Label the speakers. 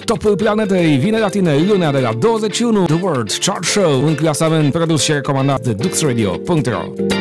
Speaker 1: Topul Planetei vine la tine lunea de la 21. The World Chart Show, un clasament produs și recomandat de DuxRadio.ro.